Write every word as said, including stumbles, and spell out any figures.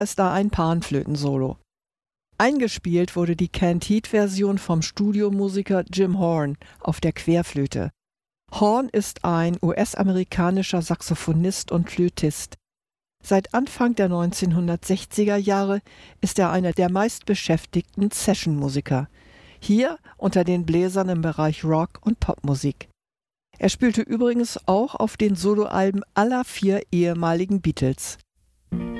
ist da ein Panflötensolo. Eingespielt wurde die Canned Heat-Version vom Studiomusiker Jim Horn auf der Querflöte. Horn ist ein U S-amerikanischer Saxophonist und Flötist. Seit Anfang der neunzehnhundertsechziger Jahre ist er einer der meistbeschäftigten Session-Musiker. Hier unter den Bläsern im Bereich Rock- und Popmusik. Er spielte übrigens auch auf den Soloalben aller vier ehemaligen Beatles.